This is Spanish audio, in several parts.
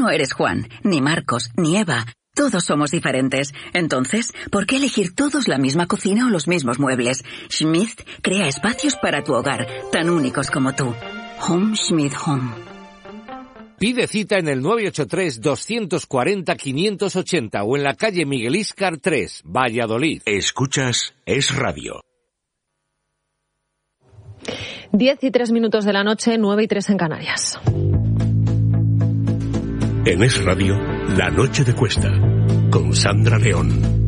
no eres Juan, ni Marcos, ni Eva. Todos somos diferentes. Entonces, ¿por qué elegir todos la misma cocina o los mismos muebles? Schmidt crea espacios para tu hogar, tan únicos como tú. Home Schmidt Home. Pide cita en el 983-240-580 o en la calle Miguel Íscar 3, Valladolid. Escuchas Es Radio. 10:03 de la noche, 9:03 en Canarias. En Es Radio, La Noche de Cuesta, con Sandra León.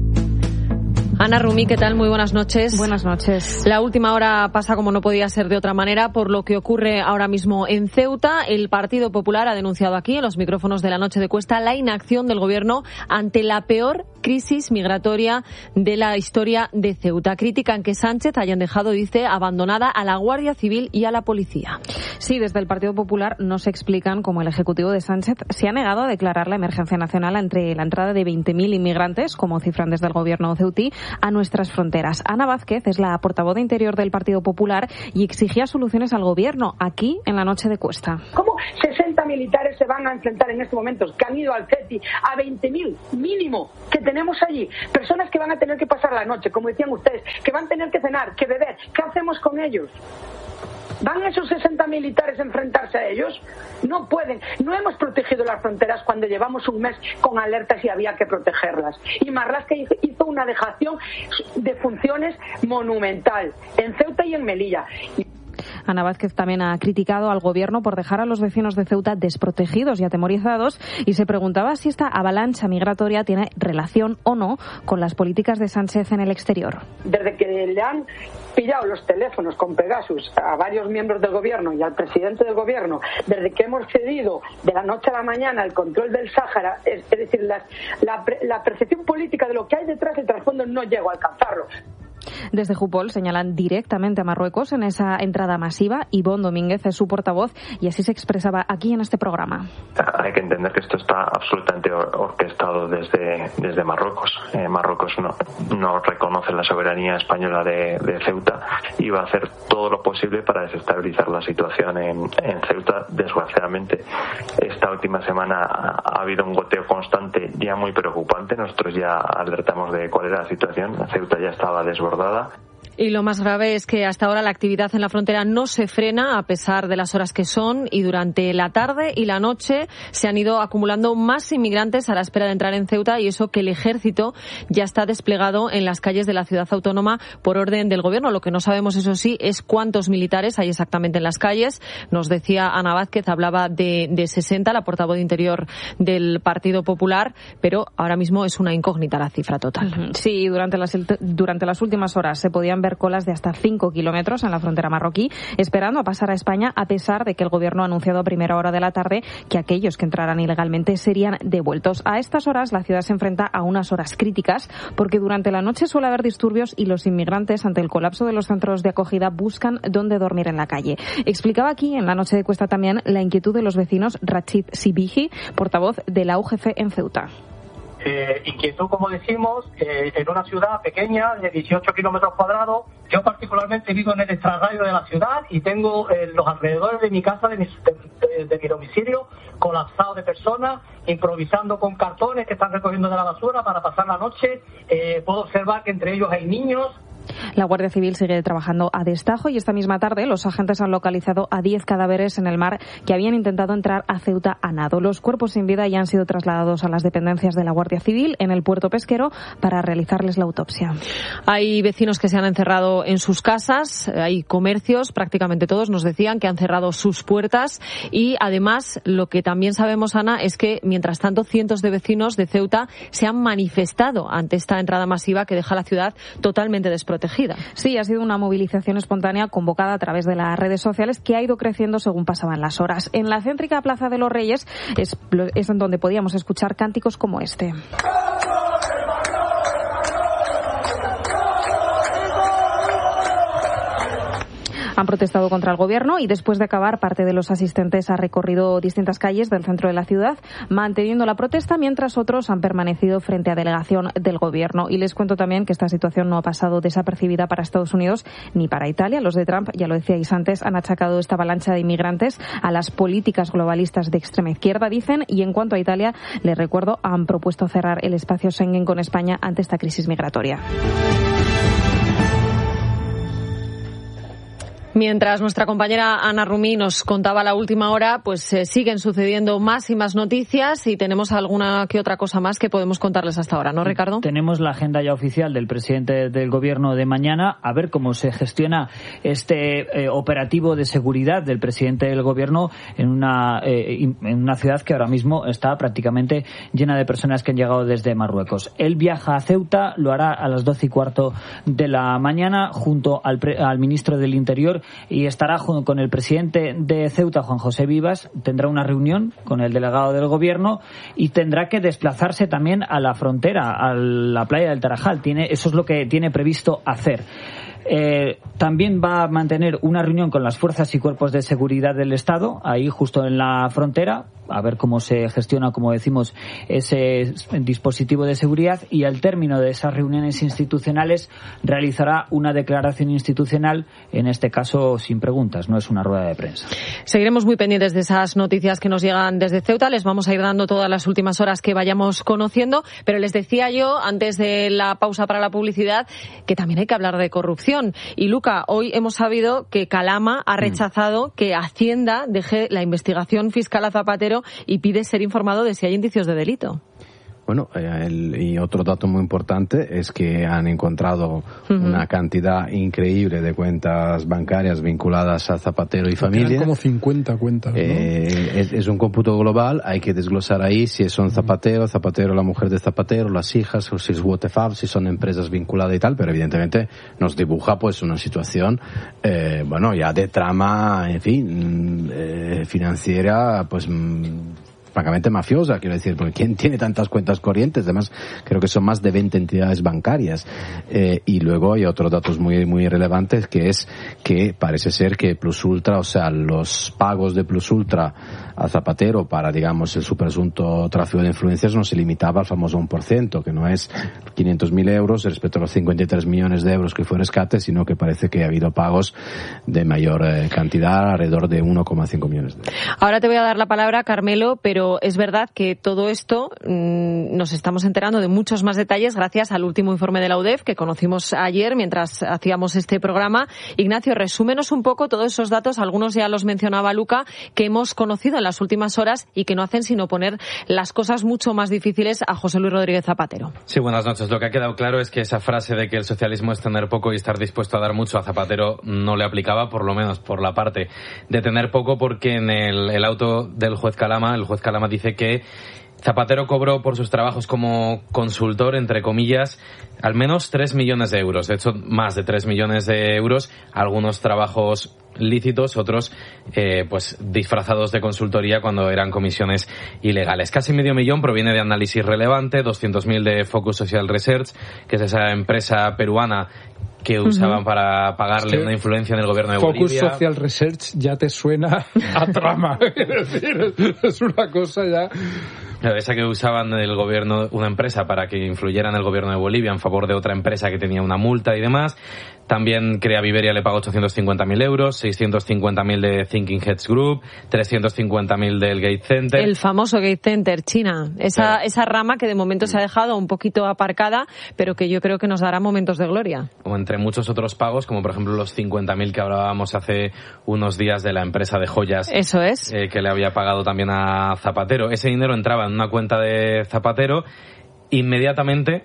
Ana Rumi, ¿qué tal? Muy buenas noches. Buenas noches. La última hora pasa como no podía ser de otra manera por lo que ocurre ahora mismo en Ceuta. El Partido Popular ha denunciado aquí, en los micrófonos de La Noche de Cuesta, la inacción del Gobierno ante la peor crisis migratoria de la historia de Ceuta. Critican que Sánchez hayan dejado, dice, abandonada a la Guardia Civil y a la policía. Sí, desde el Partido Popular no se explican cómo el Ejecutivo de Sánchez se ha negado a declarar la emergencia nacional ante la entrada de 20.000 inmigrantes, como cifran desde el Gobierno ceutí, a nuestras fronteras. Ana Vázquez es la portavoz de Interior del Partido Popular y exigía soluciones al Gobierno aquí en La Noche de Cuesta. ¿Cómo 60 militares se van a enfrentar en estos momentos, que han ido al CETI, a 20.000 mínimo que tenemos allí? Personas que van a tener que pasar la noche, como decían ustedes, que van a tener que cenar, que beber. ¿Qué hacemos con ellos? ¿Van esos 60 militares a enfrentarse a ellos? No pueden. No hemos protegido las fronteras cuando llevamos un mes con alertas y había que protegerlas. Y Marlaska hizo una dejación de funciones monumental en Ceuta y en Melilla. Ana Vázquez también ha criticado al Gobierno por dejar a los vecinos de Ceuta desprotegidos y atemorizados y se preguntaba si esta avalancha migratoria tiene relación o no con las políticas de Sánchez en el exterior. Desde que le han pillado los teléfonos con Pegasus a varios miembros del Gobierno y al presidente del Gobierno, desde que hemos cedido de la noche a la mañana el control del Sáhara, es decir, la percepción política de lo que hay detrás del trasfondo no llego a alcanzarlo. Desde Jupol señalan directamente a Marruecos en esa entrada masiva. Ivonne Domínguez es su portavoz y así se expresaba aquí en este programa. Hay que entender que esto está absolutamente orquestado desde Marruecos. Marruecos no reconoce la soberanía española de Ceuta y va a hacer todo lo posible para desestabilizar la situación en Ceuta. Desgraciadamente, esta última semana ha habido un goteo constante ya muy preocupante. Nosotros ya alertamos de cuál era la situación. Ceuta ya estaba desbordada. Y lo más grave es que hasta ahora la actividad en la frontera no se frena a pesar de las horas que son y durante la tarde y la noche se han ido acumulando más inmigrantes a la espera de entrar en Ceuta y eso que el ejército ya está desplegado en las calles de la ciudad autónoma por orden del Gobierno. Lo que no sabemos, eso sí, es cuántos militares hay exactamente en las calles. Nos decía Ana Vázquez, hablaba de 60, la portavoz de Interior del Partido Popular, pero ahora mismo es una incógnita la cifra total. Sí, durante las últimas horas se podían ver colas de hasta 5 kilómetros en la frontera marroquí, esperando a pasar a España, a pesar de que el Gobierno ha anunciado a primera hora de la tarde que aquellos que entraran ilegalmente serían devueltos. A estas horas la ciudad se enfrenta a unas horas críticas porque durante la noche suele haber disturbios y los inmigrantes, ante el colapso de los centros de acogida, buscan dónde dormir en la calle. Explicaba aquí en La Noche de Cuesta también la inquietud de los vecinos Rachid Sibihi, portavoz de la UGC en Ceuta. Inquietud, como decimos, en una ciudad pequeña de 18 kilómetros cuadrados. Yo particularmente vivo en el extrarradio de la ciudad y tengo los alrededores de mi casa, de mi domicilio, colapsados de personas, improvisando con cartones que están recogiendo de la basura para pasar la noche. Puedo observar que entre ellos hay niños. La Guardia Civil sigue trabajando a destajo y esta misma tarde los agentes han localizado a 10 cadáveres en el mar que habían intentado entrar a Ceuta a nado. Los cuerpos sin vida ya han sido trasladados a las dependencias de la Guardia Civil en el puerto pesquero para realizarles la autopsia. Hay vecinos que se han encerrado en sus casas, hay comercios, prácticamente todos nos decían que han cerrado sus puertas y además lo que también sabemos, Ana, es que mientras tanto cientos de vecinos de Ceuta se han manifestado ante esta entrada masiva que deja la ciudad totalmente desprotegida. Sí, ha sido una movilización espontánea convocada a través de las redes sociales que ha ido creciendo según pasaban las horas. En la céntrica Plaza de los Reyes es en donde podíamos escuchar cánticos como este. Han protestado contra el gobierno y después de acabar, parte de los asistentes ha recorrido distintas calles del centro de la ciudad, manteniendo la protesta, mientras otros han permanecido frente a delegación del gobierno. Y les cuento también que esta situación no ha pasado desapercibida para Estados Unidos ni para Italia. Los de Trump, ya lo decíais antes, han achacado esta avalancha de inmigrantes a las políticas globalistas de extrema izquierda, dicen, y en cuanto a Italia, les recuerdo, han propuesto cerrar el espacio Schengen con España ante esta crisis migratoria. Mientras nuestra compañera Ana Rumí nos contaba la última hora, pues siguen sucediendo más y más noticias y tenemos alguna que otra cosa más que podemos contarles hasta ahora, ¿no, Ricardo? Tenemos la agenda ya oficial del presidente del gobierno de mañana, a ver cómo se gestiona este operativo de seguridad del presidente del gobierno en una ciudad que ahora mismo está prácticamente llena de personas que han llegado desde Marruecos. Él viaja a Ceuta, lo hará a las 12:15 de la mañana junto al ministro del Interior, y estará con el presidente de Ceuta, Juan José Vivas. Tendrá una reunión con el delegado del gobierno y tendrá que desplazarse también a la frontera, a la playa del Tarajal. Eso es lo que tiene previsto hacer. También va a mantener una reunión con las fuerzas y cuerpos de seguridad del Estado, ahí justo en la frontera, a ver cómo se gestiona, como decimos, ese dispositivo de seguridad, y al término de esas reuniones institucionales realizará una declaración institucional, en este caso sin preguntas, no es una rueda de prensa. Seguiremos muy pendientes de esas noticias que nos llegan desde Ceuta, les vamos a ir dando todas las últimas horas que vayamos conociendo, pero les decía yo, antes de la pausa para la publicidad, que también hay que hablar de corrupción. Y Luca, hoy hemos sabido que Calama ha rechazado que Hacienda deje la investigación fiscal a Zapatero y pide ser informado de si hay indicios de delito. Bueno, y otro dato muy importante es que han encontrado una cantidad increíble de cuentas bancarias vinculadas a Zapatero y familia. Eran como 50 cuentas, ¿no? Es un cómputo global, hay que desglosar ahí si son Zapatero, la mujer de Zapatero, las hijas, o si es WTF, si son empresas vinculadas y tal, pero evidentemente nos dibuja pues una situación, ya de trama, en fin, financiera, pues francamente mafiosa, quiero decir, porque ¿quién tiene tantas cuentas corrientes? Además, creo que son más de 20 entidades bancarias. Y luego hay otros datos muy, muy relevantes, que es que parece ser que Plus Ultra, o sea, los pagos de Plus Ultra a Zapatero para, digamos, el su presunto tráfico de influencias no se limitaba al famoso 1%, que no es 500.000 euros respecto a los 53 millones de euros que fue rescate, sino que parece que ha habido pagos de mayor cantidad, alrededor de 1,5 millones de euros. Ahora te voy a dar la palabra, Carmelo, pero es verdad que todo esto nos estamos enterando de muchos más detalles gracias al último informe de la UDEF que conocimos ayer mientras hacíamos este programa. Ignacio, resúmenos un poco todos esos datos, algunos ya los mencionaba Luca, que hemos conocido en las últimas horas y que no hacen sino poner las cosas mucho más difíciles a José Luis Rodríguez Zapatero. Sí, buenas noches. Lo que ha quedado claro es que esa frase de que el socialismo es tener poco y estar dispuesto a dar mucho a Zapatero no le aplicaba, por lo menos por la parte de tener poco, porque en el auto del juez Calama, el juez Calama dice que Zapatero cobró por sus trabajos como consultor, entre comillas, al menos 3 millones de euros. De hecho, más de 3 millones de euros. Algunos trabajos lícitos, otros pues disfrazados de consultoría cuando eran comisiones ilegales. Casi medio millón proviene de Análisis Relevante, 200.000 de Focus Social Research, que es esa empresa peruana que usaban para pagarle una influencia en el gobierno de Bolivia. Focus Social Research ya te suena a trama. Es decir, es una cosa ya... Esa que usaban el gobierno, una empresa para que influyera en el gobierno de Bolivia en favor de otra empresa que tenía una multa y demás. También Crea Viveria le pagó 850.000 euros, 650.000 de Thinking Heads Group, 350.000 del Gate Center. El famoso Gate Center, China. Esa rama que de momento se ha dejado un poquito aparcada, pero que yo creo que nos dará momentos de gloria. O entre muchos otros pagos, como por ejemplo los 50.000 que hablábamos hace unos días de la empresa de joyas. Eso es. Que le había pagado también a Zapatero. Ese dinero entraba en una cuenta de Zapatero, inmediatamente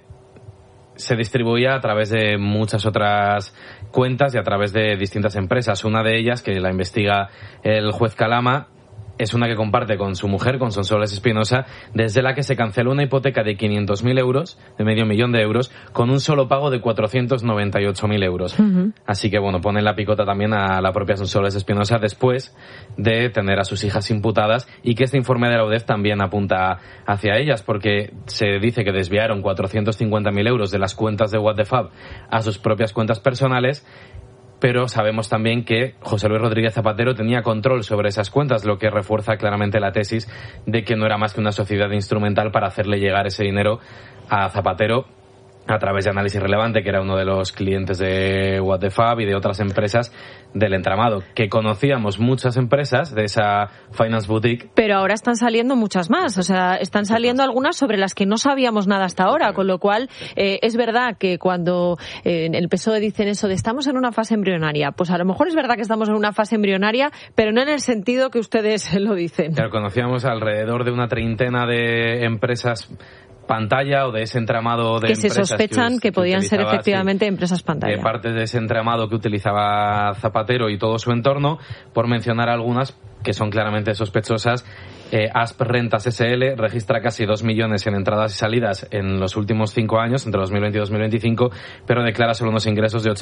se distribuía a través de muchas otras cuentas y a través de distintas empresas. Una de ellas, que la investiga el juez Calama, es una que comparte con su mujer, con Sonsoles Espinosa, desde la que se canceló una hipoteca de 500.000 euros, de medio millón de euros, con un solo pago de 498.000 euros. Así que, bueno, ponen la picota también a la propia Sonsoles Espinosa después de tener a sus hijas imputadas, y que este informe de la UDEF también apunta hacia ellas, porque se dice que desviaron 450.000 euros de las cuentas de What the Fab a sus propias cuentas personales, pero sabemos también que José Luis Rodríguez Zapatero tenía control sobre esas cuentas, lo que refuerza claramente la tesis de que no era más que una sociedad instrumental para hacerle llegar ese dinero a Zapatero a través de Análisis Relevante, que era uno de los clientes de What the Fab y de otras empresas del entramado, que conocíamos muchas empresas de esa Finance Boutique. Pero ahora están saliendo muchas más, o sea, están saliendo algunas sobre las que no sabíamos nada hasta ahora, con lo cual es verdad que cuando en el PSOE dicen eso de estamos en una fase embrionaria, pues a lo mejor es verdad que estamos en una fase embrionaria, pero no en el sentido que ustedes lo dicen. Claro, conocíamos alrededor de una treintena de empresas pantalla o de ese entramado de que empresas se sospechan que podían ser efectivamente empresas pantalla. De parte de ese entramado que utilizaba Zapatero y todo su entorno, por mencionar algunas que son claramente sospechosas. Asp Rentas SL registra casi 2 millones en entradas y salidas en los últimos 5 años, entre 2020 y 2025, pero declara solo unos ingresos de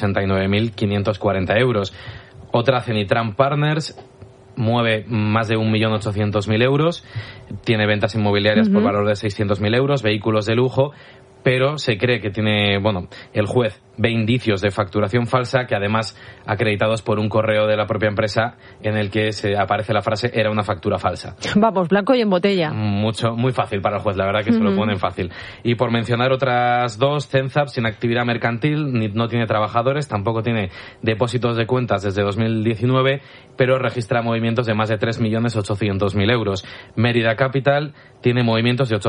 89.540 euros. Otra, Cenitran Partners, mueve más de 1.800.000 euros, tiene ventas inmobiliarias por valor de 600.000 euros, vehículos de lujo, pero se cree que tiene, el juez ve indicios de facturación falsa que además acreditados por un correo de la propia empresa en el que se aparece la frase era una factura falsa. Vamos, blanco y en botella. Muy fácil para el juez, la verdad que se lo ponen fácil. Y por mencionar otras dos, Cenzab, sin actividad mercantil, no tiene trabajadores, tampoco tiene depósitos de cuentas desde 2019, pero registra movimientos de más de 3.800.000 euros. Mérida Capital tiene movimientos de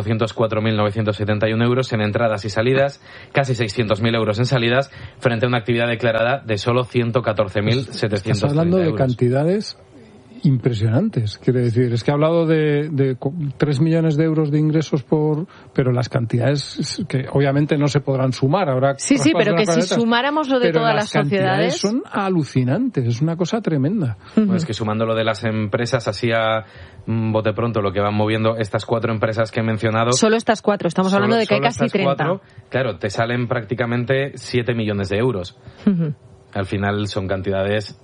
804.971 euros en entradas y salidas, casi 600.000 euros en salidas, frente a una actividad declarada de solo 114.700 Estás hablando euros. De cantidades impresionantes, quiere decir, es que ha hablado de 3 millones de euros de ingresos pero las cantidades que obviamente no se podrán sumar ahora. Sí, pero que si sumáramos lo de todas las sociedades son alucinantes, es una cosa tremenda. Bueno, es que sumando lo de las empresas, así a bote pronto lo que van moviendo estas 4 empresas que he mencionado. Solo estas 4, estamos hablando de que hay casi 30. 4, claro, te salen prácticamente 7 millones de euros. Al final son cantidades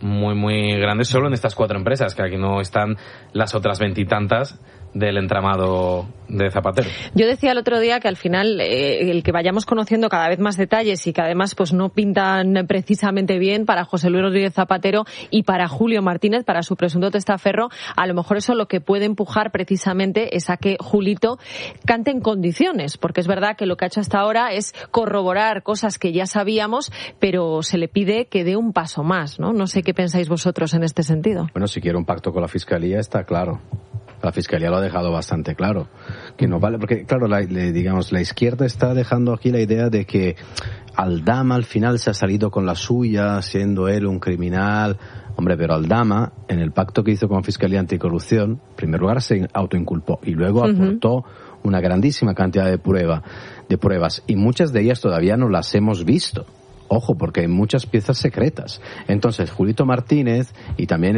muy grandes solo en estas 4 empresas, que aquí no están las otras 20 y tantas del entramado de Zapatero. Yo decía el otro día que al final el que vayamos conociendo cada vez más detalles y que además pues no pintan precisamente bien para José Luis Rodríguez Zapatero y para Julio Martínez, para su presunto testaferro, a lo mejor eso lo que puede empujar precisamente es a que Julito cante en condiciones, porque es verdad que lo que ha hecho hasta ahora es corroborar cosas que ya sabíamos, pero se le pide que dé un paso más, ¿no? No sé qué pensáis vosotros en este sentido. Bueno, si quiere un pacto con la Fiscalía está claro. La Fiscalía lo ha dejado bastante claro, que no vale, porque claro, la izquierda está dejando aquí la idea de que Aldama al final se ha salido con la suya, siendo él un criminal. Hombre, pero Aldama, en el pacto que hizo con Fiscalía Anticorrupción, en primer lugar se autoinculpó y luego aportó una grandísima cantidad de pruebas, y muchas de ellas todavía no las hemos visto. Ojo, porque hay muchas piezas secretas. Entonces, Julito Martínez y también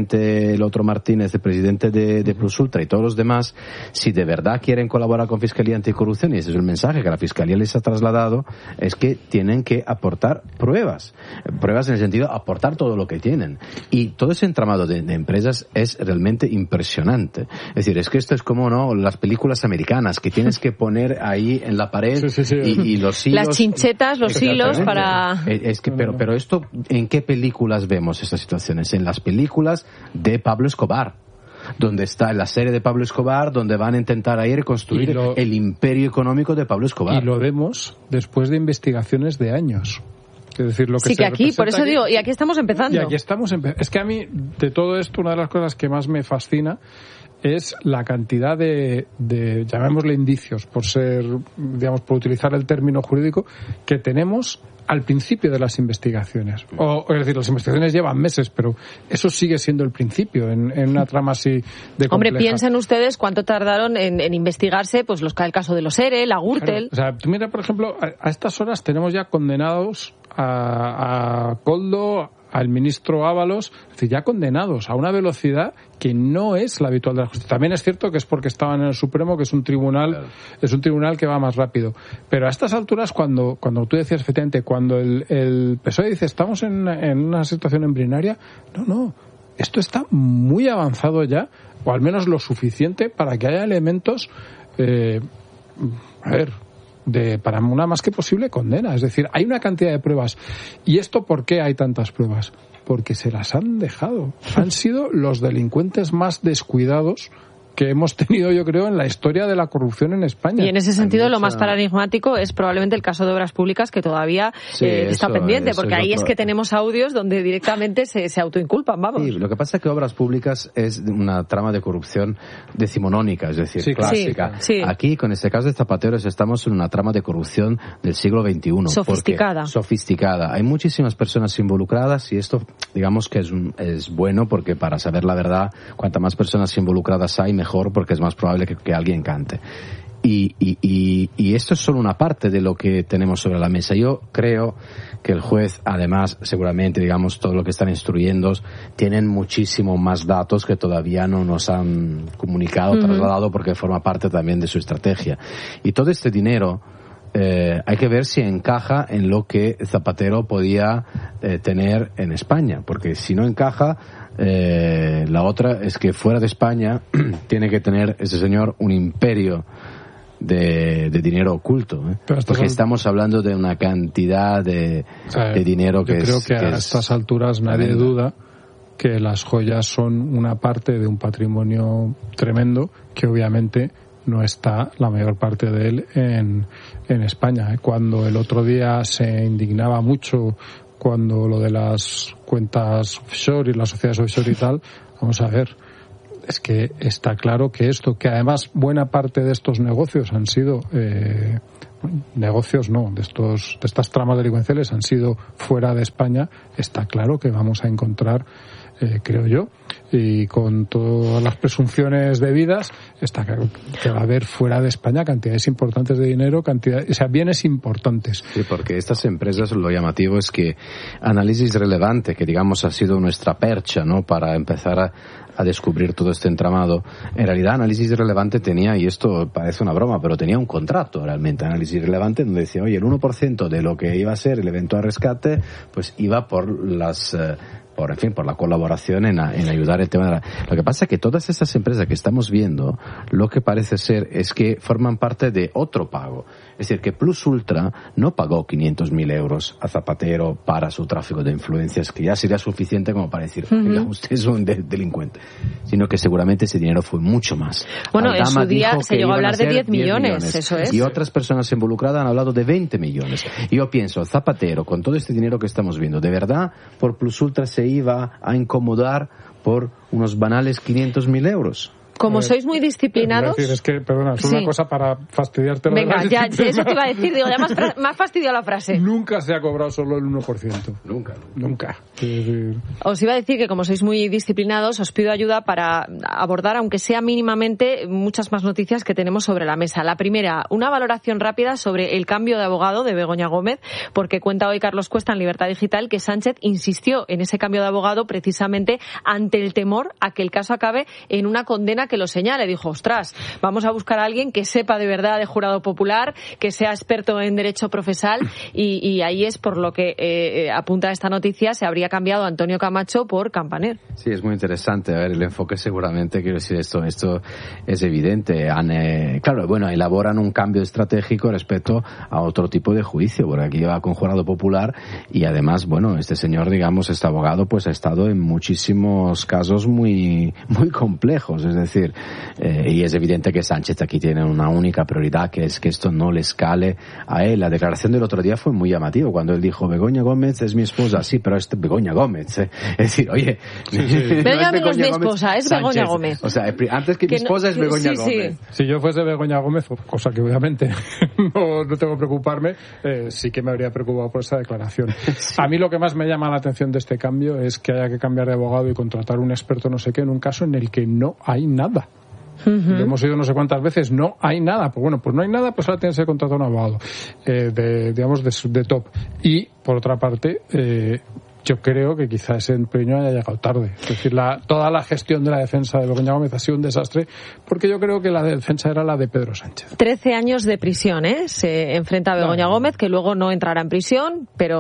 el otro Martínez, el presidente de Plus Ultra y todos los demás, si de verdad quieren colaborar con Fiscalía Anticorrupción, y ese es el mensaje que la Fiscalía les ha trasladado, es que tienen que aportar pruebas en el sentido de aportar todo lo que tienen. Y todo ese entramado de empresas es realmente impresionante. Es decir, es que esto es como las películas americanas, que tienes que poner ahí en la pared y los hilos. Las chinchetas, los hilos para... Es que, pero esto, ¿en qué películas vemos estas situaciones? En las películas de Pablo Escobar, donde está la serie de Pablo Escobar, donde van a intentar ahí reconstruir el imperio económico de Pablo Escobar. Y lo vemos después de investigaciones de años. Es decir, lo que sí, que aquí, por eso digo, y aquí estamos empezando. Es que a mí, de todo esto, una de las cosas que más me fascina es la cantidad de llamémosle indicios, por utilizar el término jurídico, que tenemos al principio de las investigaciones. Es decir, las investigaciones llevan meses, pero eso sigue siendo el principio en una trama así de compleja. Hombre, piensen ustedes cuánto tardaron en investigarse pues el caso de los ERE, la Gürtel. Claro. O sea, tú mira, por ejemplo, a estas horas tenemos ya condenados a Koldo, al ministro Ábalos, es decir, ya condenados a una velocidad que no es la habitual de la justicia. También es cierto que es porque estaban en el Supremo, que es un tribunal que va más rápido. Pero a estas alturas, cuando tú decías efectivamente, cuando el PSOE dice estamos en una situación embrionaria, no, esto está muy avanzado ya, o al menos lo suficiente para que haya elementos, para una más que posible condena. Es decir, hay una cantidad de pruebas. ¿Y esto por qué hay tantas pruebas? Porque se las han dejado. Han sido los delincuentes más descuidados que hemos tenido, yo creo, en la historia de la corrupción en España. Y en ese sentido, lo más paradigmático es probablemente el caso de Obras Públicas, que todavía está pendiente, porque ahí es que tenemos audios donde directamente se autoinculpan, vamos. Sí, lo que pasa es que Obras Públicas es una trama de corrupción decimonónica, es decir, clásica. Sí. Aquí, con este caso de Zapateros, estamos en una trama de corrupción del siglo XXI. Sofisticada. Hay muchísimas personas involucradas y esto, digamos que es bueno, porque para saber la verdad, cuanta más personas involucradas hay, mejor, porque es más probable que alguien cante. Y esto es solo una parte de lo que tenemos sobre la mesa. Yo creo que el juez, además, seguramente, digamos, todo lo que están instruyendo, tienen muchísimo más datos que todavía no nos han comunicado, trasladado, porque forma parte también de su estrategia. Y todo este dinero, hay que ver si encaja en lo que Zapatero podía tener en España, porque si no encaja, la otra es que fuera de España tiene que tener ese señor un imperio de dinero oculto, porque estamos hablando de una cantidad de dinero que yo creo que a estas alturas nadie duda que las joyas son una parte de un patrimonio tremendo que obviamente no está la mayor parte de él en España. Cuando el otro día se indignaba mucho cuando lo de las cuentas offshore y las sociedades offshore y tal, vamos a ver, es que está claro que que además buena parte de estos negocios han sido negocios no, de estas tramas delincuenciales han sido fuera de España. Está claro que vamos a encontrar, creo yo, y con todas las presunciones debidas, está claro que va a haber fuera de España cantidades importantes de dinero, bienes importantes. Sí, porque estas empresas, lo llamativo es que Análisis Relevante, que digamos ha sido nuestra percha, ¿no?, para empezar a descubrir todo este entramado, en realidad Análisis Relevante tenía, y esto parece una broma, pero tenía un contrato realmente, Análisis Relevante, donde decía, oye, el 1% de lo que iba a ser el eventual rescate, pues iba por la colaboración en ayudar el tema de Lo que pasa es que todas estas empresas que estamos viendo, lo que parece ser es que forman parte de otro pago. Es decir, que Plus Ultra no pagó 500.000 euros a Zapatero para su tráfico de influencias, que ya sería suficiente como para decir, oiga, usted es un delincuente. Sino que seguramente ese dinero fue mucho más. Bueno, en su día se llegó a hablar de 10 millones, eso es. Y otras personas involucradas han hablado de 20 millones. Y yo pienso, Zapatero, con todo este dinero que estamos viendo, ¿de verdad por Plus Ultra se iba a incomodar por unos banales 500.000 euros? Como sois muy disciplinados... Es que, perdona, es una cosa para fastidiarte. Venga, ya, eso te iba a decir, digo, ya me has fastidiado la frase. Nunca se ha cobrado solo el 1%. Nunca. Os iba a decir que como sois muy disciplinados, os pido ayuda para abordar, aunque sea mínimamente, muchas más noticias que tenemos sobre la mesa. La primera, una valoración rápida sobre el cambio de abogado de Begoña Gómez, porque cuenta hoy Carlos Cuesta en Libertad Digital que Sánchez insistió en ese cambio de abogado precisamente ante el temor a que el caso acabe en una condena que lo señale. Dijo, ostras, vamos a buscar a alguien que sepa de verdad de jurado popular, que sea experto en derecho procesal, y ahí es por lo que apunta esta noticia, se habría cambiado a Antonio Camacho por Campaner. Sí, es muy interesante. A ver, el enfoque seguramente, quiero decir, esto es evidente. Elaboran un cambio estratégico respecto a otro tipo de juicio, porque aquí va con jurado popular y además, este señor, digamos, este abogado, pues ha estado en muchísimos casos muy, muy complejos, es decir, y es evidente que Sánchez aquí tiene una única prioridad, que es que esto no le escale a él. La declaración del otro día fue muy llamativa cuando él dijo, Begoña Gómez es mi esposa. Sí, pero es Begoña Gómez. Es decir, oye... Begoña no es mi esposa, es Sánchez. Begoña Gómez. O sea, antes que mi esposa es Begoña Gómez. Si yo fuese Begoña Gómez, cosa que obviamente no tengo que preocuparme, sí que me habría preocupado por esa declaración. A mí lo que más me llama la atención de este cambio es que haya que cambiar de abogado y contratar un experto no sé qué en un caso en el que no hay nada. Lo hemos oído no sé cuántas veces, no hay nada. Pues pues no hay nada, pues ahora tienes que contratar un abogado de top. Y por otra parte, yo creo que quizá ese empeño haya llegado tarde. Es decir, toda la gestión de la defensa de Begoña Gómez ha sido un desastre, porque yo creo que la defensa era la de Pedro Sánchez. 13 años de prisión, se enfrenta a Begoña Gómez, que luego no entrará en prisión, pero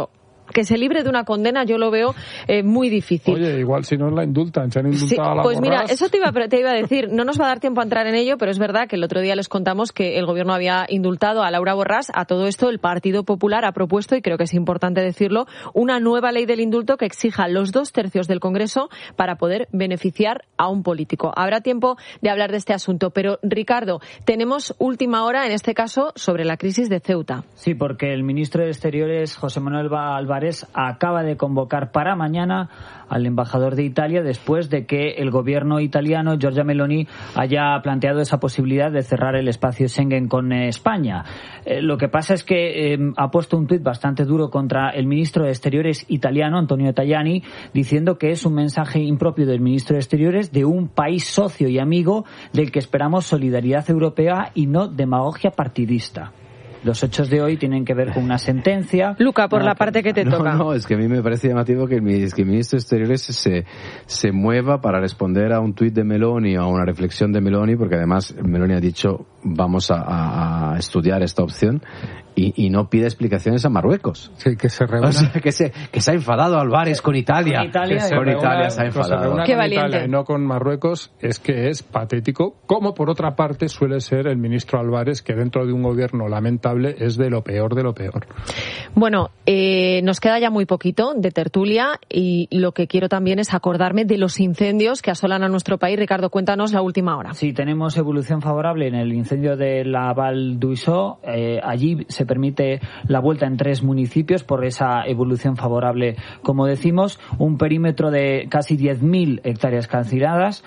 que se libre de una condena yo lo veo muy difícil. Oye, igual si no la indultan, se han indultado a la pues Borràs. Mira, eso te iba a decir, no nos va a dar tiempo a entrar en ello, pero es verdad que el otro día les contamos que el gobierno había indultado a Laura Borràs. A todo esto el Partido Popular ha propuesto, y creo que es importante decirlo, una nueva ley del indulto que exija los 2/3 del Congreso para poder beneficiar a un político. Habrá tiempo de hablar de este asunto, pero Ricardo, tenemos última hora en este caso sobre la crisis de Ceuta. Sí, porque el ministro de Exteriores, José Manuel Álvarez, acaba de convocar para mañana al embajador de Italia después de que el gobierno italiano, Giorgia Meloni, haya planteado esa posibilidad de cerrar el espacio Schengen con España. Lo que pasa es que ha puesto un tuit bastante duro contra el ministro de Exteriores italiano, Antonio Tajani, diciendo que es un mensaje impropio del ministro de Exteriores de un país socio y amigo del que esperamos solidaridad europea y no demagogia partidista. Los hechos de hoy tienen que ver con una sentencia. Luca, por la parte que te toca. No, es que a mí me parece llamativo que el ministro de Exteriores se mueva para responder a un tuit de Meloni o a una reflexión de Meloni, porque además Meloni ha dicho vamos a estudiar esta opción y no pide explicaciones a Marruecos. Sí, que se reúna. O sea, que se ha enfadado Álvarez con Italia. Con Italia se ha enfadado. Qué valiente. Italia y no con Marruecos, es que es patético, como por otra parte suele ser el ministro Álvarez, que dentro de un gobierno lamentable es de lo peor de lo peor. Bueno, nos queda ya muy poquito de tertulia y lo que quiero también es acordarme de los incendios que asolan a nuestro país. Ricardo, cuéntanos la última hora. Sí, tenemos evolución favorable en el incendio de la Val d'Uixó. Allí se permite la vuelta en 3 municipios por esa evolución favorable, como decimos, un perímetro de casi 10.000 hectáreas calcinadas.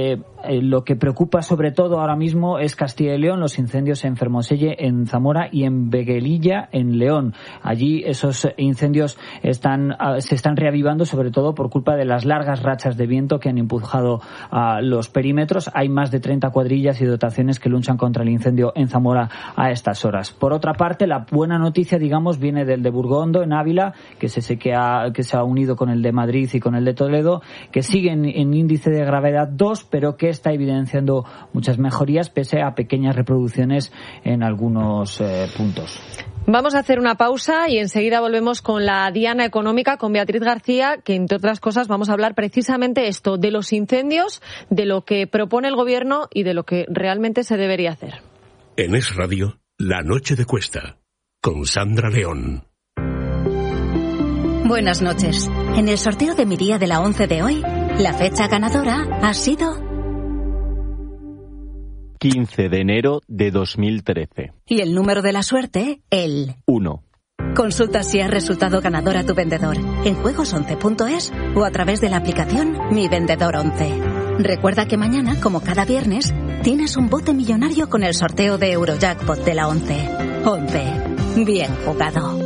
Lo que preocupa sobre todo ahora mismo es Castilla y León, los incendios en Fermoselle, en Zamora y en Veguelilla, en León. Allí esos incendios se están reavivando, sobre todo por culpa de las largas rachas de viento que han empujado a los perímetros. Hay más de 30 cuadrillas y dotaciones que luchan contra el incendio en Zamora a estas horas. Por otra parte, la buena noticia, digamos, viene del de Burgondo, en Ávila, que se ha unido con el de Madrid y con el de Toledo, que siguen en índice de gravedad 2, pero que está evidenciando muchas mejorías pese a pequeñas reproducciones en algunos puntos. Vamos a hacer una pausa y enseguida volvemos con la diana económica con Beatriz García, que entre otras cosas vamos a hablar precisamente esto, de los incendios, de lo que propone el gobierno y de lo que realmente se debería hacer. En Es Radio, La Noche de Cuesta, con Sandra León. Buenas noches. En el sorteo de mi día de la 11 de hoy, la fecha ganadora ha sido 15 de enero de 2013. Y el número de la suerte, el 1. Consulta si has resultado ganador a tu vendedor en juegos11.es o a través de la aplicación Mi Vendedor 11. Recuerda que mañana, como cada viernes, tienes un bote millonario con el sorteo de Eurojackpot de la 11. 11. Bien jugado.